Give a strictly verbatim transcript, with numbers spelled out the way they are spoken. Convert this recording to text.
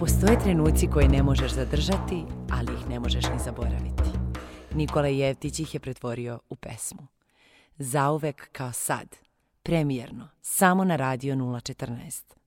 Postoje trenuci koje ne možeš zadržati, ali ih ne možeš ni zaboraviti. Nikola Jevtić ih je pretvorio u pesmu. Zauvek kao sad, premijerno, samo na Radio nula četrnaest.